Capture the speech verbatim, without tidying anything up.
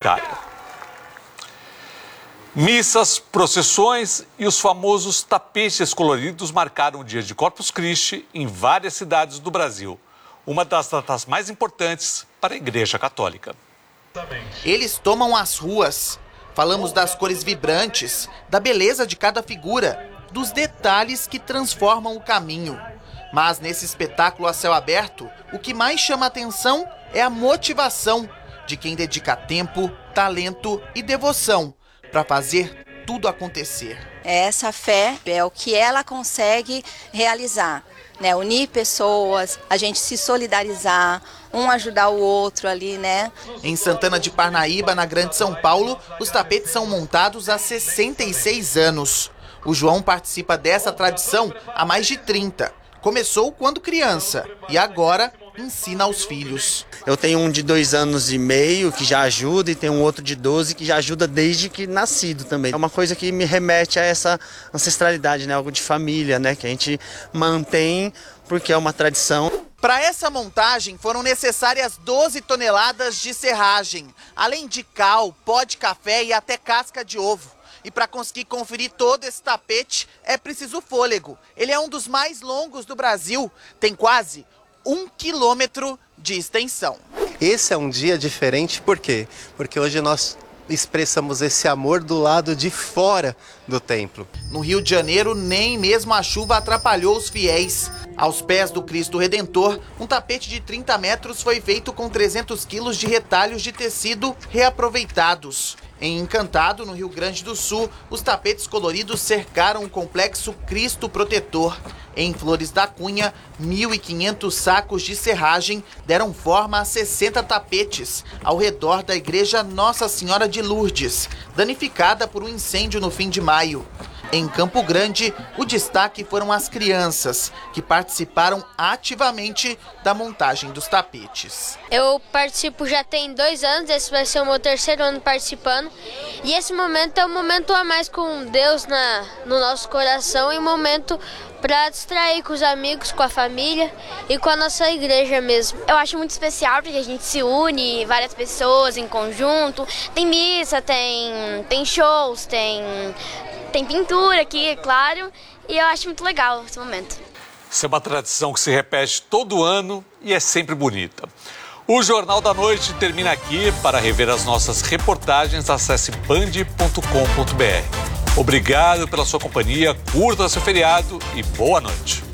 comunitária. Missas, procissões e os famosos tapetes coloridos marcaram o dia de Corpus Christi em várias cidades do Brasil. Uma das datas mais importantes para a Igreja Católica. Eles tomam as ruas. Falamos das cores vibrantes, da beleza de cada figura, dos detalhes que transformam o caminho. Mas nesse espetáculo a céu aberto, o que mais chama a atenção é a motivação de quem dedica tempo, talento e devoção para fazer tudo acontecer. Essa fé é o que ela consegue realizar, né? Unir pessoas, a gente se solidarizar, um ajudar o outro ali, né? Em Santana de Parnaíba, na Grande São Paulo, os tapetes são montados há sessenta e seis anos. O João participa dessa tradição há mais de trinta. Começou quando criança e agora ensina aos filhos. Eu tenho um de dois anos e meio que já ajuda e tenho um outro de doze que já ajuda desde que nascido também. É uma coisa que me remete a essa ancestralidade, né? Algo de família, né? Que a gente mantém porque é uma tradição. Para essa montagem foram necessárias doze toneladas de serragem, além de cal, pó de café e até casca de ovo. E para conseguir conferir todo esse tapete é preciso fôlego. Ele é um dos mais longos do Brasil, tem quase um quilômetro de extensão. Esse é um dia diferente, por quê? Porque hoje nós expressamos esse amor do lado de fora do templo. No Rio de Janeiro, nem mesmo a chuva atrapalhou os fiéis. Aos pés do Cristo Redentor, um tapete de trinta metros foi feito com trezentos quilos de retalhos de tecido reaproveitados. Em Encantado, no Rio Grande do Sul, os tapetes coloridos cercaram o complexo Cristo Protetor. Em Flores da Cunha, mil e quinhentos sacos de serragem deram forma a sessenta tapetes ao redor da igreja Nossa Senhora de Lourdes, danificada por um incêndio no fim de maio. Em Campo Grande, o destaque foram as crianças, que participaram ativamente da montagem dos tapetes. Eu participo já tem dois anos, esse vai ser o meu terceiro ano participando. E esse momento é um momento a mais com Deus na, no nosso coração e um momento para distrair com os amigos, com a família e com a nossa igreja mesmo. Eu acho muito especial porque a gente se une, várias pessoas em conjunto. Tem missa, tem, tem shows, tem... Tem pintura aqui, é claro, e eu acho muito legal esse momento. Isso é uma tradição que se repete todo ano e é sempre bonita. O Jornal da Noite termina aqui. Para rever as nossas reportagens, acesse band ponto com ponto br. Obrigado pela sua companhia, curta seu feriado e boa noite.